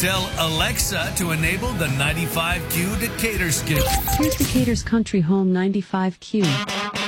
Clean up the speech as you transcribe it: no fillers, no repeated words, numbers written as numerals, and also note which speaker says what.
Speaker 1: Tell Alexa to enable the 95Q Decatur skit.
Speaker 2: Here's Decatur's Country Home 95Q.